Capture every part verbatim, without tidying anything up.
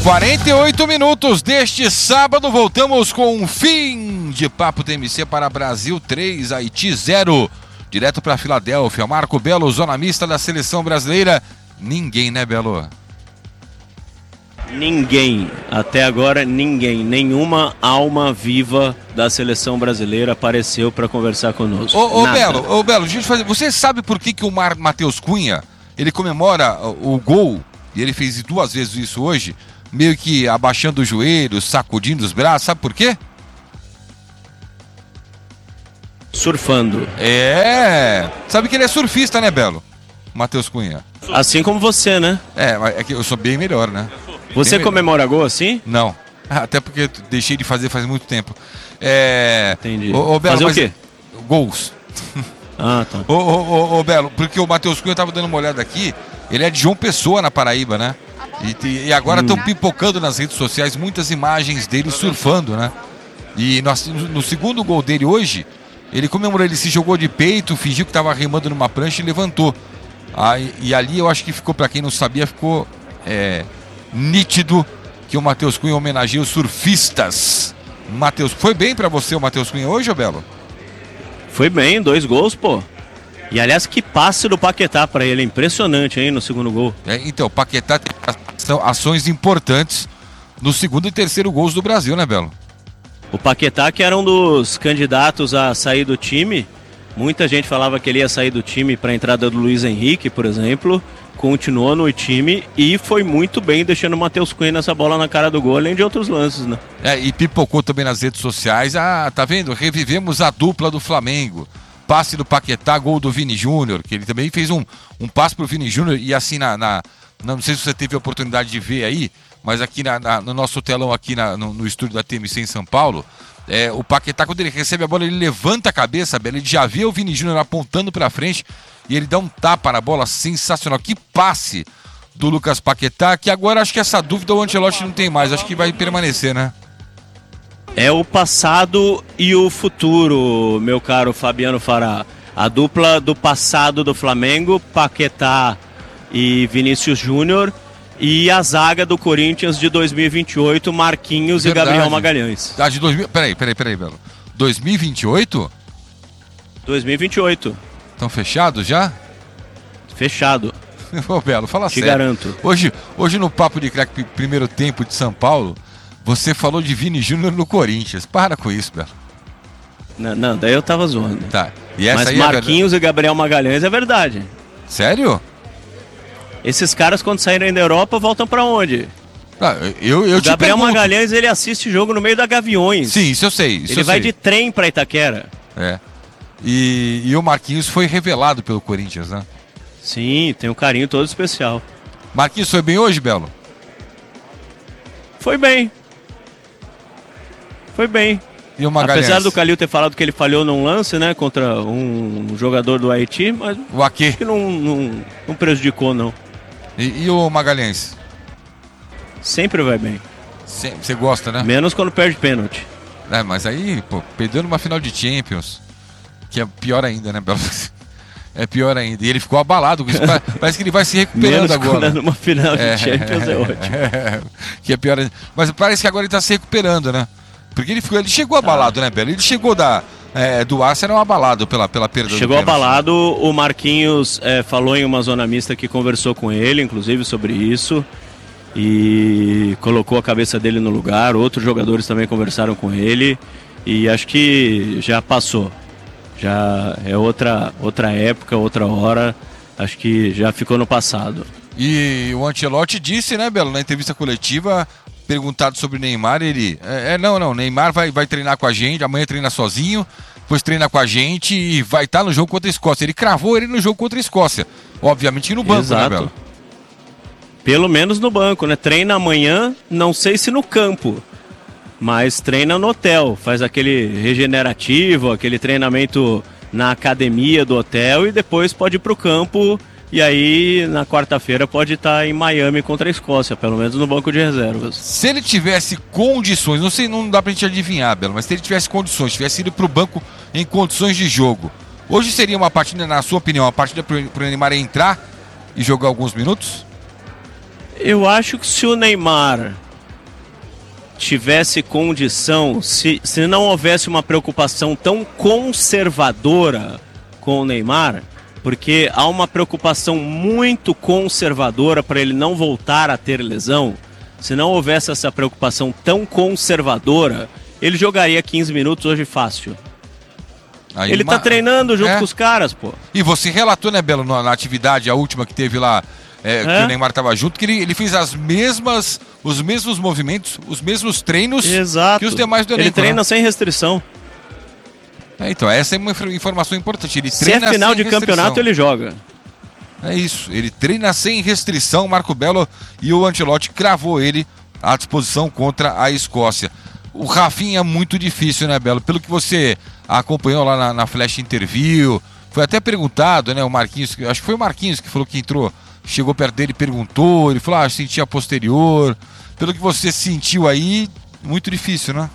quarenta e oito minutos deste sábado, voltamos com um fim de Papo T M C para Brasil três, Haiti zero, direto para Filadélfia. Marco Belo, zona mista da seleção brasileira. Ninguém, né, Belo? Ninguém, até agora ninguém, nenhuma alma viva da seleção brasileira apareceu para conversar conosco. Ô, ô Belo, ô Belo, deixa eu fazer. Você sabe por que, que o Mar Matheus Cunha, ele comemora o, o gol, e ele fez duas vezes isso hoje, meio que abaixando os joelhos, sacudindo os braços, sabe por quê? Surfando. É, sabe que ele é surfista, né, Belo? Matheus Cunha. Assim como você, né? É, é que eu sou bem melhor, né? Você bem comemora gol assim? Não, até porque deixei de fazer faz muito tempo. É... Entendi. Ô, ô, Belo, fazer mas... o quê? Gols. Ah, tá. Ô, ô, ô, ô, Belo, porque o Matheus Cunha, eu tava dando uma olhada aqui, ele é de João Pessoa, na Paraíba, né? E, e agora estão hum. pipocando nas redes sociais muitas imagens dele surfando, né? E nós, no segundo gol dele hoje, ele comemorou, ele se jogou de peito, fingiu que estava remando numa prancha e levantou. Ah, e, e ali eu acho que ficou, para quem não sabia, ficou é, nítido que o Matheus Cunha homenageia os surfistas. Matheus, foi bem para você o Matheus Cunha hoje, ô Belo? Foi bem, dois gols, pô. E aliás, que passe do Paquetá para ele, impressionante, hein, no segundo gol. É, então, o Paquetá tem ações importantes no segundo e terceiro gols do Brasil, né, Belo? O Paquetá, que era um dos candidatos a sair do time, muita gente falava que ele ia sair do time para a entrada do Luiz Henrique, por exemplo, continuou no time e foi muito bem deixando o Matheus Cunha nessa bola na cara do gol, além de outros lances, né? É, e pipocou também nas redes sociais, ah, tá vendo? Revivemos a dupla do Flamengo. Passe do Paquetá, gol do Vini Júnior, que ele também fez um, um passe pro Vini Júnior e assim na, na... Não sei se você teve a oportunidade de ver aí, mas aqui na, na, no nosso telão, aqui na, no, no estúdio da T M C em São Paulo, é, o Paquetá, quando ele recebe a bola, ele levanta a cabeça, ele já vê o Vini Júnior apontando pra frente e ele dá um tapa na bola sensacional. Que passe do Lucas Paquetá, que agora acho que essa dúvida o Ancelotti não tem mais, acho que vai permanecer, né? É o passado e o futuro, meu caro Fabiano Fará. A dupla do passado do Flamengo, Paquetá e Vinícius Júnior, e a zaga do Corinthians de dois mil e vinte e oito, Marquinhos Verdade. e Gabriel Magalhães. Ah, de dois mil... Peraí, peraí, peraí, Belo. dois mil e vinte e oito? dois mil e vinte e oito. Estão fechados já? Fechado. Ô, Belo, fala Te sério. garanto. Hoje, hoje no Papo de Crack Primeiro Tempo de São Paulo, você falou de Vini Júnior no Corinthians. Para com isso, Belo. Não, não, daí eu tava zoando. Tá. E essa Mas aí Marquinhos é e Gabriel Magalhães é verdade. Sério? Esses caras, quando saírem da Europa, voltam pra onde? Ah, eu, eu o te Gabriel pergunto. Magalhães, ele assiste jogo no meio da Gaviões. Sim, isso eu sei. Isso ele eu vai sei. de trem pra Itaquera. É. E, e o Marquinhos foi revelado pelo Corinthians, né? Sim, tem um carinho todo especial. Marquinhos foi bem hoje, Belo? Foi bem. Foi bem. E o Magalhães? Apesar do Calil ter falado que ele falhou num lance, né, contra um jogador do Haiti, mas o Aqui. acho que não, não, não prejudicou, não. E, e o Magalhães? Sempre vai bem. Você gosta, né? Menos quando perde pênalti. É, mas aí, pô, perdeu numa final de Champions, que é pior ainda, né, Belo? É pior ainda. E ele ficou abalado com isso. Parece que ele vai se recuperando Menos agora. Menos numa final de é, Champions é, é ótimo. É, que é pior ainda. Mas parece que agora ele tá se recuperando, né? Porque ele, ficou, ele chegou abalado, ah. né, Belo? Ele chegou da, é, do Arsenal abalado pela, pela perda Chegou do abalado. O Marquinhos é, falou em uma zona mista que conversou com ele, inclusive, sobre isso. E colocou a cabeça dele no lugar. Outros jogadores também conversaram com ele. E acho que já passou. Já é outra, outra época, outra hora. Acho que já ficou no passado. E o Ancelotti disse, né, Belo, na entrevista coletiva, perguntado sobre o Neymar, ele... É, é não, não, Neymar vai, vai treinar com a gente, amanhã treina sozinho, depois treina com a gente e vai estar no jogo contra a Escócia. Ele cravou ele no jogo contra a Escócia. Obviamente no banco, Exato. né, Belo? Pelo menos no banco, né? Treina amanhã, não sei se no campo, mas treina no hotel. Faz aquele regenerativo, aquele treinamento na academia do hotel e depois pode ir pro campo. E aí, na quarta-feira, pode estar em Miami contra a Escócia, pelo menos no banco de reservas. Se ele tivesse condições, não sei, não dá pra gente adivinhar, Belo, mas se ele tivesse condições, tivesse ido pro banco em condições de jogo, hoje seria uma partida, na sua opinião, uma partida pro, pro Neymar entrar e jogar alguns minutos? Eu acho que se o Neymar tivesse condição, se, se não houvesse uma preocupação tão conservadora com o Neymar, porque há uma preocupação muito conservadora para ele não voltar a ter lesão, se não houvesse essa preocupação tão conservadora, ele jogaria quinze minutos hoje fácil. Aí ele uma... tá treinando junto é. com os caras, pô. E você relatou, né, Belo, na, na atividade, a última que teve lá, é, é. que o Neymar tava junto, que ele, ele fez as mesmas, os mesmos movimentos, os mesmos treinos Exato. que os demais do elenco. Ele treina né? sem restrição. É, então, essa é uma informação importante. Ele Se treina é final sem de restrição. campeonato, ele joga. É isso, ele treina sem restrição, Marco Belo, e o Ancelotti cravou ele à disposição contra a Escócia. O Rafinha é muito difícil, né, Belo? Pelo que você acompanhou lá na, na Flash Interview, foi até perguntado, né, o Marquinhos, acho que foi o Marquinhos que falou que entrou, chegou perto dele e perguntou, ele falou, ah, sentia posterior. Pelo que você sentiu aí, muito difícil, né?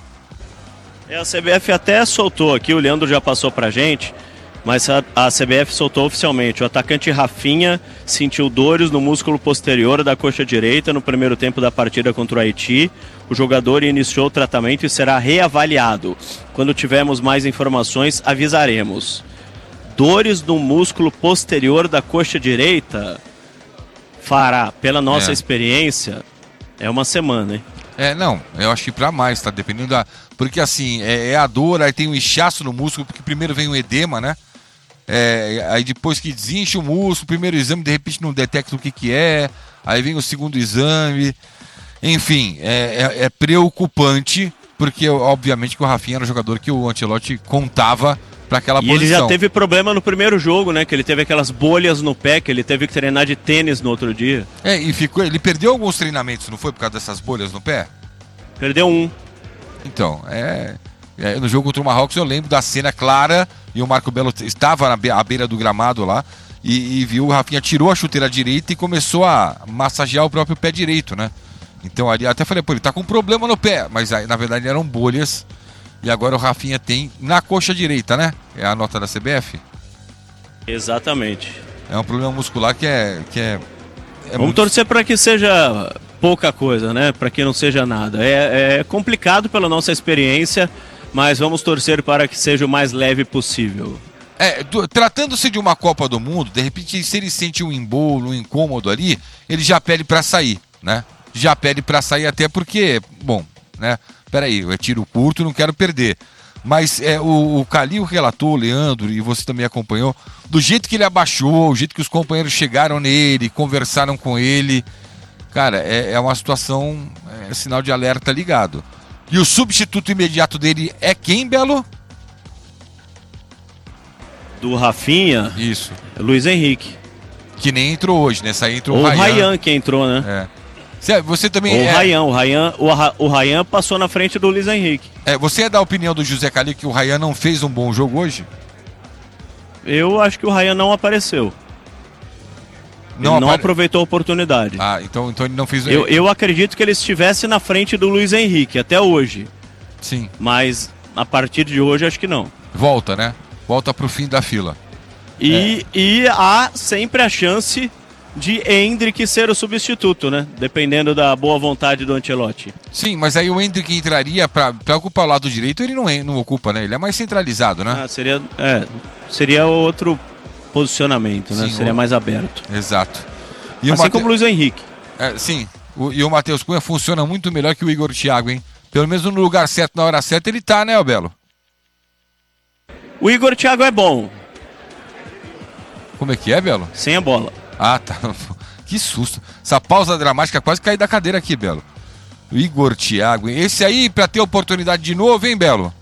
É, a C B F até soltou aqui, o Leandro já passou pra gente, mas a, a C B F soltou oficialmente. O atacante Rafinha sentiu dores no músculo posterior da coxa direita no primeiro tempo da partida contra o Haiti. O jogador iniciou o tratamento e será reavaliado. Quando tivermos mais informações, avisaremos. Dores no músculo posterior da coxa direita, fará, pela nossa é. experiência, é uma semana, hein? É, não, eu acho que pra mais, tá? Dependendo da... Porque assim, é, é a dor, aí tem um inchaço no músculo, porque primeiro vem o edema, né? É, aí depois que desincha o músculo, o primeiro exame de repente não detecta o que que é, aí vem o segundo exame, enfim, é, é, é preocupante, porque obviamente que o Rafinha era um jogador que o Ancelotti contava para aquela e posição. E ele já teve problema no primeiro jogo, né, que ele teve aquelas bolhas no pé, que ele teve que treinar de tênis no outro dia. É, e ficou, ele perdeu alguns treinamentos, não foi por causa dessas bolhas no pé? Perdeu um. Então, é... É, no jogo contra o Marrocos eu lembro da cena clara e o Marco Belo estava na be- à beira do gramado lá e, e viu o Rafinha tirou a chuteira direita e começou a massagear o próprio pé direito, né? Então ali até falei, pô, ele tá com problema no pé, mas aí, na verdade eram bolhas e agora o Rafinha tem na coxa direita, né? É a nota da C B F. Exatamente. É um problema muscular que é... Que é, é Vamos muito... torcer para que seja pouca coisa, né? Para que não seja nada. É, é complicado pela nossa experiência, mas vamos torcer para que seja o mais leve possível. É, do, tratando-se de uma Copa do Mundo, de repente, se ele sente um embolo, um incômodo ali, ele já pede para sair, né? Já pede para sair até porque, bom, né? Peraí, é tiro curto, não quero perder. Mas é, o, o Calil relatou, o Leandro, e você também acompanhou, do jeito que ele abaixou, o jeito que os companheiros chegaram nele, conversaram com ele. Cara, é, é uma situação, é sinal de alerta ligado. E o substituto imediato dele é quem, Belo? Do Rafinha? Isso. É Luiz Henrique. Que nem entrou hoje, né? Aí entrou Ou o Ryan. o Ryan que entrou, né? É. Você, você também Ou é... o Ryan. O Ryan, o, Ra, o Ryan passou na frente do Luiz Henrique. É, você é da opinião do José Calil que o Ryan não fez um bom jogo hoje? Eu acho que o Ryan não apareceu. Não, ele não apare... aproveitou a oportunidade. Ah, então, então ele não fez... Eu, eu acredito que ele estivesse na frente do Luiz Henrique, até hoje. Sim. Mas a partir de hoje, acho que não. Volta, né? Volta pro fim da fila. E, é. e há sempre a chance de Endrick ser o substituto, né? Dependendo da boa vontade do Ancelotti. Sim, mas aí o Endrick entraria para ocupar o lado direito, ele não, é, não ocupa, né? Ele é mais centralizado, né? Ah, seria, é, seria outro posicionamento, né? Sim, seria o... mais aberto. Exato. E assim o Mate... como o Luiz Henrique. É, sim, o, e o Matheus Cunha funciona muito melhor que o Igor Thiago, hein? Pelo menos no lugar certo, na hora certa, ele tá, né, Belo? O Igor Thiago é bom. Como é que é, Belo? Sem a bola. Ah, tá. Que susto. Essa pausa dramática quase caiu da cadeira aqui, Belo. O Igor Thiago. Esse aí pra ter oportunidade de novo, hein, Belo?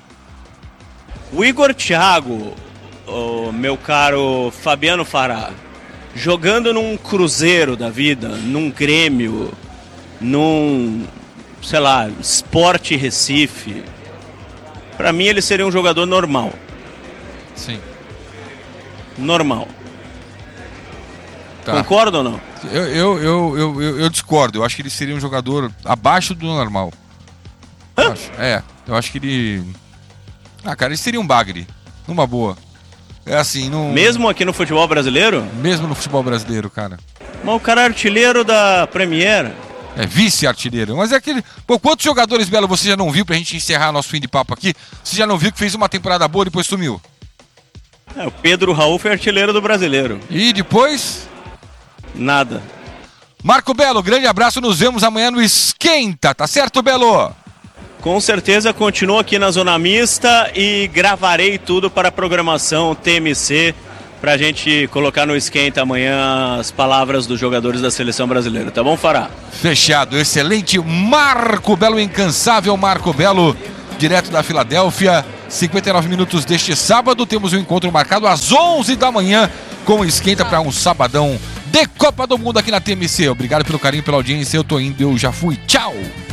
O Igor Thiago, oh, meu caro Fabiano Fará, jogando num Cruzeiro da vida, num Grêmio, num, sei lá, Sport Recife, pra mim ele seria um jogador normal. Sim. Normal. Tá. Concorda ou não? Eu, eu, eu, eu, eu, eu discordo. Eu acho que ele seria um jogador abaixo do normal. Eu acho. É, eu acho que ele... Ah, cara, ele seria um bagre. Numa boa. É assim, não... Mesmo aqui no futebol brasileiro? Mesmo no futebol brasileiro, cara. Mas o cara é artilheiro da Premier. É vice-artilheiro. Mas é aquele... Pô, quantos jogadores, Belo, você já não viu pra gente encerrar nosso fim de papo aqui? Você já não viu que fez uma temporada boa e depois sumiu? É, o Pedro Raul foi artilheiro do Brasileiro. E depois? Nada. Marco Belo, grande abraço. Nos vemos amanhã no Esquenta. Tá certo, Belo? Com certeza, continuo aqui na Zona Mista e gravarei tudo para a programação T M C, para a gente colocar no Esquenta amanhã as palavras dos jogadores da Seleção Brasileira. Tá bom, Fará? Fechado. Excelente. Marco Belo, incansável Marco Belo, direto da Filadélfia. cinquenta e nove minutos deste sábado. Temos um encontro marcado às onze da manhã com o Esquenta para um sabadão de Copa do Mundo aqui na T M C. Obrigado pelo carinho, pela audiência. Eu tô indo, eu já fui. Tchau!